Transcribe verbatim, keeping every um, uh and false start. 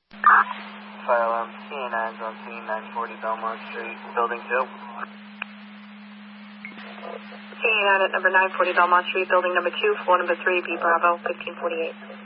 Fire alarm C A nine on scene, nine forty Belmont Street, building two. C A nine at number nine forty Belmont Street, building number two, floor number three, B Bravo, fifteen forty-eight.